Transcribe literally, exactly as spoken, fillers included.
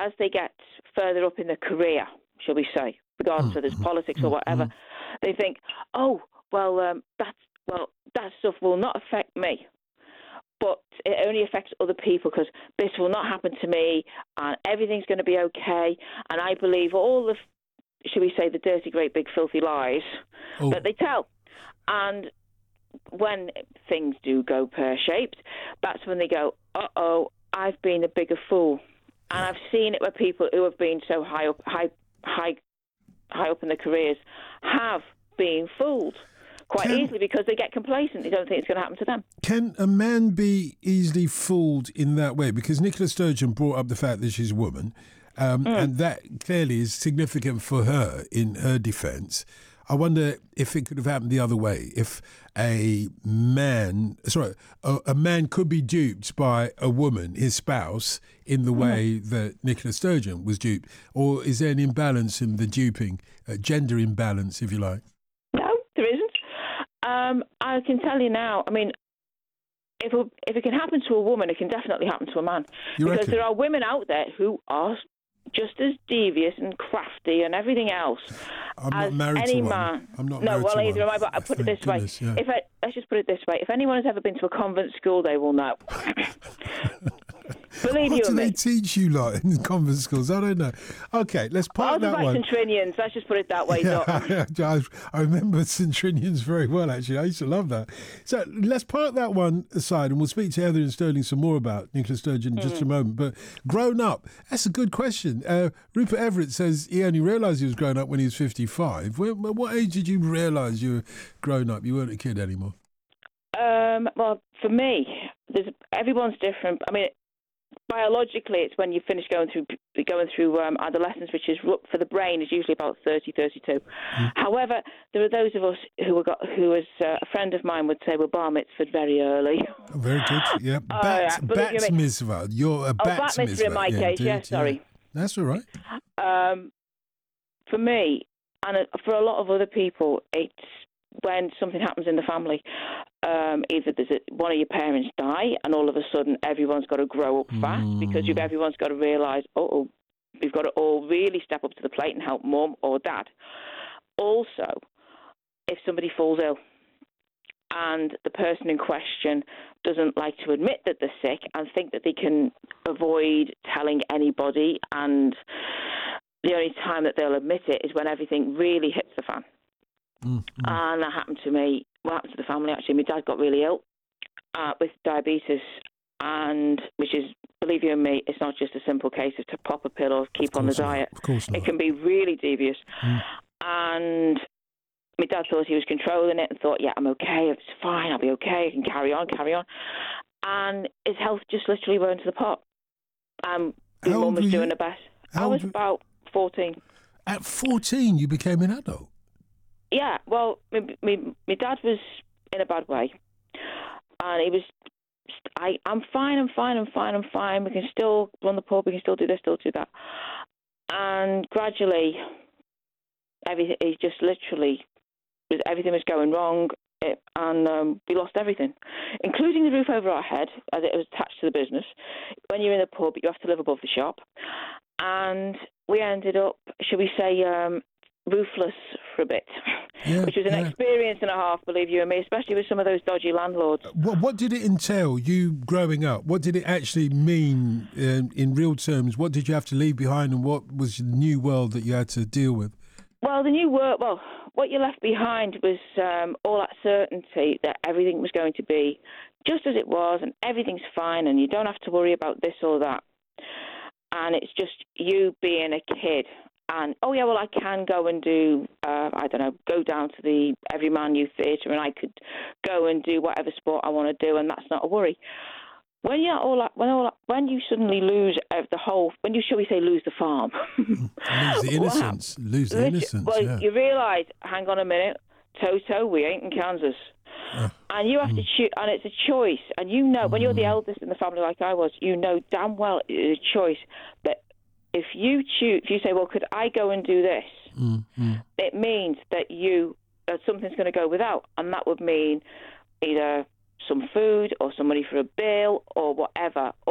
as they get further up in their career, shall we say, regardless Mm, whether it's mm, politics or mm, whatever, mm. they think, oh, well, um, that's well, that stuff will not affect me, but it only affects other people because this will not happen to me, and everything's going to be okay. And I believe all the, shall we say, the dirty, great, big, filthy lies Oh. that they tell. And when things do go pear-shaped, that's when they go, uh-oh, I've been a bigger fool. And I've seen it where people who have been so high up, high, high, high up in their careers have been fooled quite Can- easily because they get complacent. They don't think it's going to happen to them. Can a man be easily fooled in that way? Because Nicola Sturgeon brought up the fact that she's a woman, um, Mm. and that clearly is significant for her in her defence. I wonder if it could have happened the other way. If a man, sorry, a, a man could be duped by a woman, his spouse, in the way that Nicola Sturgeon was duped, or is there an imbalance in the duping, uh, gender imbalance, if you like? No, there isn't. Um, I can tell you now, I mean, if it, if it can happen to a woman, it can definitely happen to a man. You because reckon? there are women out there who are just as devious and crafty and everything else I'm as not married any to one. man. I'm not no, married well, to either one. am I, but I put it Thank this way. goodness, yeah. If I, let's just put it this way. If anyone's ever been to a convent school, they will know. Believe What you do and they me. teach you like in convent schools? I don't know. Okay, let's I park was that about one. St Trinians, let's just put it that way. Yeah, Doc. I, I remember St Trinians very well, actually. I used to love that. So let's park that one aside and we'll speak to Heather and Sterling some more about Nicola Sturgeon in just a moment. But grown up, that's a good question. Uh, Rupert Everett says he only realised he was grown up when he was fifty-five. When, what age did you realise you were grown up? You weren't a kid anymore? Um, well, for me, there's everyone's different. I mean, biologically, it's when you finish going through going through um, adolescence, which is for the brain is usually about thirty, thirty-two. Mm. However, there are those of us who were got, who, as uh, a friend of mine would say, were bar mitzvahed very early. Oh, very good. Yeah, Oh, bat, yeah. bat you mitzvah. You're a oh, bat, bat mitzvah in my yeah, case. indeed, Yes, yeah. sorry. That's all right. Um, for me, and for a lot of other people, it's when something happens in the family. Um, either there's a, one of your parents die, and all of a sudden everyone's got to grow up fast Mm. because you've, everyone's got to realise, oh, we've got to all really step up to the plate and help mum or dad. Also, if somebody falls ill and the person in question doesn't like to admit that they're sick and think that they can avoid telling anybody, and the only time that they'll admit it is when everything really hits the fan. Mm, mm. And that happened to me. What happened to the family, actually? My dad got really ill uh, with diabetes, and which is, believe you me, it's not just a simple case of to pop a pill or keep on the not. diet. Of course not. It can be really devious. Mm. And my dad thought he was controlling it and thought, yeah, I'm okay, it's fine, I'll be okay, I can carry on, carry on. And his health just literally went to the pot. Um, my How mum old was were doing you? the best. How I was old were- about fourteen. At fourteen, you became an adult. Yeah, well, my, my, my dad was in a bad way. And he was, I, I'm fine, I'm fine, I'm fine, I'm fine. We can still run the pub, we can still do this, still do that. And gradually, everything, he just literally, everything was going wrong. It, and um, we lost everything, including the roof over our head, as it was attached to the business. When you're in the pub, you have to live above the shop. And we ended up, should we say, um, roofless for a bit, Yeah, which was an yeah. experience and a half, believe you and me, especially with some of those dodgy landlords. What, what did it entail, you growing up? What did it actually mean um, in real terms? What did you have to leave behind, and what was the new world that you had to deal with? Well, the new work, well, what you left behind was um, all that certainty that everything was going to be just as it was and everything's fine and you don't have to worry about this or that. And it's just you being a kid. And, oh, yeah, well, I can go and do, uh, I don't know, go down to the Everyman Youth Theatre and I could go and do whatever sport I want to do, and that's not a worry. When you all that, when all that, when you suddenly lose uh, the whole, when you, shall we say, lose the farm. Lose the innocence. Lose the Literally, innocence, well, yeah. you realise, hang on a minute, Toto, we ain't in Kansas. Uh, and you have mm. to choose, and it's a choice. And you know, when you're the eldest in the family like I was, you know damn well it's a choice that if you choose, if you say, well, could I go and do this? Mm, mm. It means that you, that something's going to go without. And that would mean either some food or some money for a bill or whatever.